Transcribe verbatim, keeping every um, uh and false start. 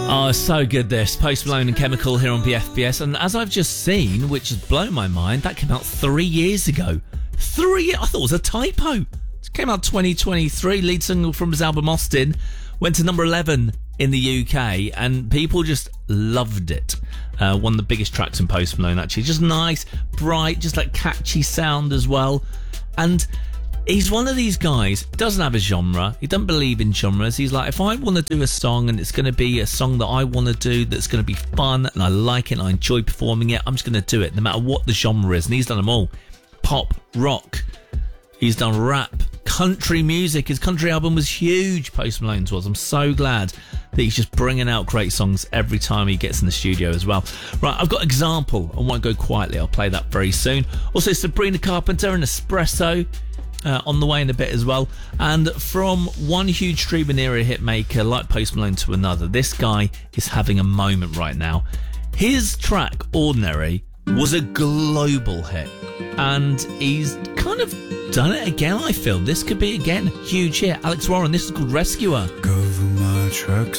Oh, so good this. Post Malone and Chemical here on B F B S. And as I've just seen, which has blown my mind, that came out three years ago. Three? I thought it was a typo. It came out twenty twenty-three, lead single from his album Austin. Went to number eleven in the U K, and people just loved it. Uh, one of the biggest tracks in Post Malone, actually. Just nice, bright, just like catchy sound as well. And he's one of these guys, doesn't have a genre. He doesn't believe in genres. He's like, if I want to do a song and it's going to be a song that I want to do that's going to be fun and I like it and I enjoy performing it, I'm just going to do it no matter what the genre is. And he's done them all. Pop, rock. He's done rap, country music. His country album was huge, Post Malone's was. I'm so glad that he's just bringing out great songs every time he gets in the studio as well. Right, I've got Example. I won't go quietly. I'll play that very soon. Also, Sabrina Carpenter and Espresso. Uh, on the way in a bit as well. And from one huge streaming era hit maker like Post Malone to another, this guy is having a moment right now. His track Ordinary was a global hit, and he's kind of done it again. I feel this could be again huge hit. Alex Warren, this is called Rescuer. Cover my tracks